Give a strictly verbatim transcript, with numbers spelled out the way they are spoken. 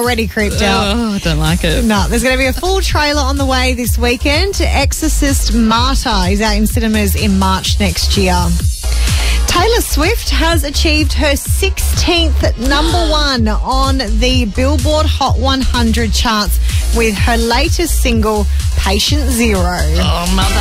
already creeped out. Oh, I don't like it. No, there's going to be a full trailer on the way this weekend. Exorcist Martyr is out in cinemas in March next year. Taylor Swift has achieved her sixteenth number one on the Billboard Hot one hundred charts with her latest single, Patient Zero. Oh, mother.